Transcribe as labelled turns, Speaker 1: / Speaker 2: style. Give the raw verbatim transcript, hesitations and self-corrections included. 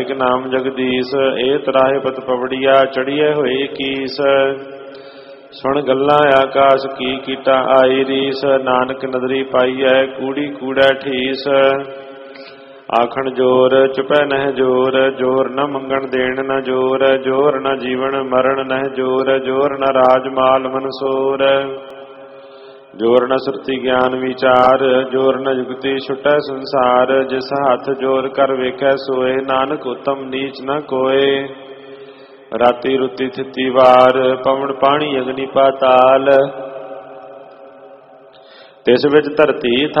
Speaker 1: ਇੱਕ ਨਾਮ ਜਗਦੀਸ਼ ਇਹ ਤਰਾਹੇ ਪਤ ਪਵੜੀਆ ਚੜੀਏ ਹੋਏ ਕੀਸ। ਸੁਣ ਗੱਲਾਂ ਆਕਾਸ਼ ਕੀ ਕੀਟਾ ਆਈ ਰੀਸ ਨਾਨਕ ਨਦਰੀ ਪਾਈਐ ਕੂੜੀ ਕੂੜੈ ਠੀਸ। ਆਖਣ ਜੋਰ ਚੁਪੈ ਨਹਿ ਜੋਰ ਜੋਰ ਨ ਮੰਗਣ ਦੇਣ ਨ ਜੋਰ ਜੋਰ ਨ ਜੀਵਨ ਮਰਨ ਨਹਿ ਜੋਰ ਜੋਰ ਨ ਰਾਜ ਮਾਲ ਮਨਸੋਰ। ਜੋਰ ਨ ਸੁਰਤੀ ਗਿਆਨ ਵਿਚਾਰ ਜੋਰ ਨ ਜੁਗਤੀ ਛੁਟੈ ਸੰਸਾਰ। ਜਿਸ ਹੱਥ ਜੋਰ ਕਰ ਵੇਖੈ ਸੋਏ ਨਾਨਕ ਉਤਮ ਨੀਚ ਨ ਕੋਏ। ਰਾਤੀ ਰੁਤੀ ਥਿਤੀ ਵਾਰ ਪਵਨ ਪਾਣੀ ਅਗਨੀ ਪਾਤਾਲ। ਤਿਸ ਵਿੱਚ ਧਰਤੀ